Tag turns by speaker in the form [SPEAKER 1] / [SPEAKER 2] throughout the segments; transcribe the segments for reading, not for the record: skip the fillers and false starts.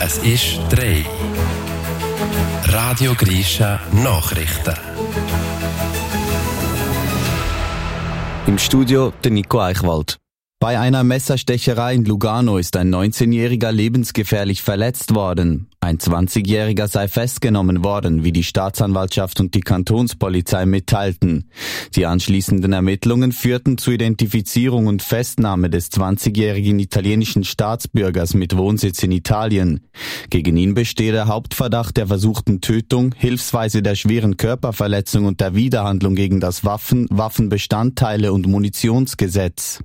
[SPEAKER 1] Es ist 3. Radio Grisha Nachrichten.
[SPEAKER 2] Im Studio der Nico Eichwald. Bei einer Messerstecherei in Lugano ist ein 19-Jähriger lebensgefährlich verletzt worden. Ein 20-Jähriger sei festgenommen worden, wie die Staatsanwaltschaft und die Kantonspolizei mitteilten. Die anschließenden Ermittlungen führten zur Identifizierung und Festnahme des 20-jährigen italienischen Staatsbürgers mit Wohnsitz in Italien. Gegen ihn bestehe der Hauptverdacht der versuchten Tötung, hilfsweise der schweren Körperverletzung und der Widerhandlung gegen das Waffenbestandteile- und Munitionsgesetz.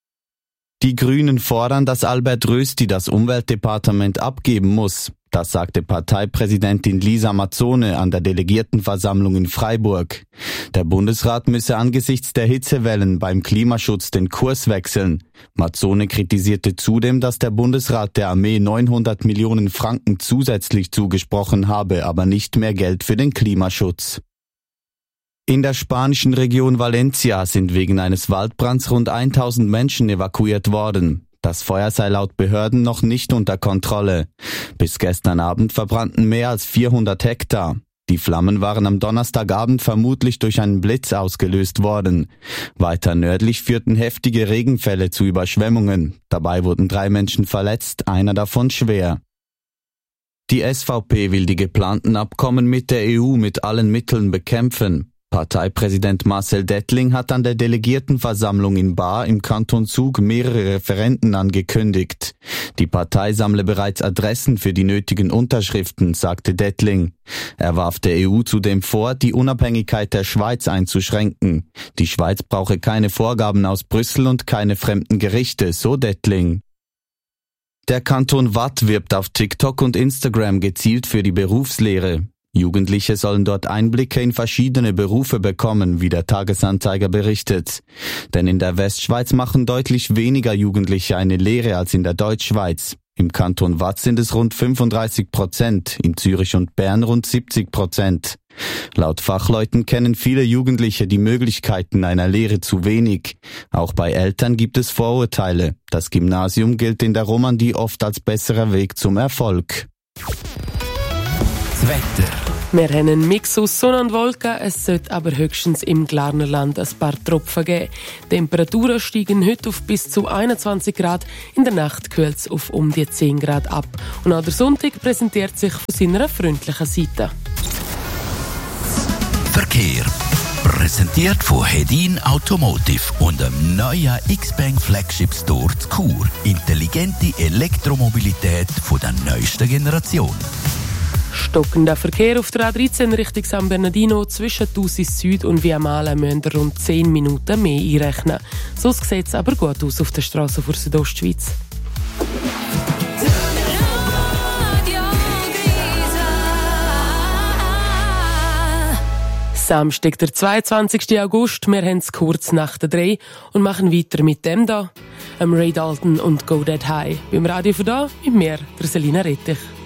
[SPEAKER 2] Die Grünen fordern, dass Albert Rösti das Umweltdepartement abgeben muss. Das sagte Parteipräsidentin Lisa Mazzone an der Delegiertenversammlung in Freiburg. Der Bundesrat müsse angesichts der Hitzewellen beim Klimaschutz den Kurs wechseln. Mazzone kritisierte zudem, dass der Bundesrat der Armee 900 Millionen Franken zusätzlich zugesprochen habe, aber nicht mehr Geld für den Klimaschutz. In der spanischen Region Valencia sind wegen eines Waldbrands rund 1000 Menschen evakuiert worden. Das Feuer sei laut Behörden noch nicht unter Kontrolle. Bis gestern Abend verbrannten mehr als 400 Hektar. Die Flammen waren am Donnerstagabend vermutlich durch einen Blitz ausgelöst worden. Weiter nördlich führten heftige Regenfälle zu Überschwemmungen. Dabei wurden 3 Menschen verletzt, einer davon schwer. Die SVP will die geplanten Abkommen mit der EU mit allen Mitteln bekämpfen. Parteipräsident Marcel Dettling hat an der Delegiertenversammlung in Baar im Kanton Zug mehrere Referenden angekündigt. Die Partei sammle bereits Adressen für die nötigen Unterschriften, sagte Dettling. Er warf der EU zudem vor, die Unabhängigkeit der Schweiz einzuschränken. Die Schweiz brauche keine Vorgaben aus Brüssel und keine fremden Gerichte, so Dettling. Der Kanton Waadt wirbt auf TikTok und Instagram gezielt für die Berufslehre. Jugendliche sollen dort Einblicke in verschiedene Berufe bekommen, wie der Tagesanzeiger berichtet. Denn in der Westschweiz machen deutlich weniger Jugendliche eine Lehre als in der Deutschschweiz. Im Kanton Waadt sind es rund 35%, in Zürich und Bern rund 70%. Laut Fachleuten kennen viele Jugendliche die Möglichkeiten einer Lehre zu wenig. Auch bei Eltern gibt es Vorurteile. Das Gymnasium gilt in der Romandie oft als besserer Weg zum Erfolg.
[SPEAKER 1] Das Wetter.
[SPEAKER 3] Wir haben einen Mix aus Sonne und Wolken, es sollte aber höchstens im Glarnerland ein paar Tropfen geben. Die Temperaturen steigen heute auf bis zu 21 Grad, in der Nacht kühlt es auf um die 10 Grad ab. Und auch der Sonntag präsentiert sich von seiner freundlichen Seite.
[SPEAKER 4] Verkehr. Präsentiert von Hedin Automotive und dem neuen X-Bank Flagship Store zu Chur. Intelligente Elektromobilität von der neuesten Generation.
[SPEAKER 3] Stockender Verkehr auf der A13 Richtung San Bernardino zwischen Thusis Süd und Viamala müssen rund 10 Minuten mehr einrechnen. So sieht es aber gut aus auf der Straße vor Südostschweiz. Samstag, der 22. August, wir haben es kurz nach der 3 und machen weiter mit dem da, Ray Dalton und Go That High. Beim Radio von da mit mir, der Selina Rettich.